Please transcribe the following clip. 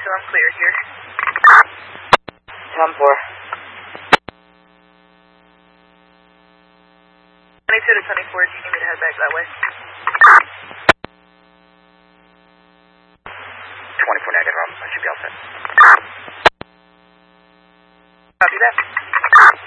so I'm clear here. 10-4. 22 to 24, do you need me to head back that way? 24 negative, I should be all set. Copy that.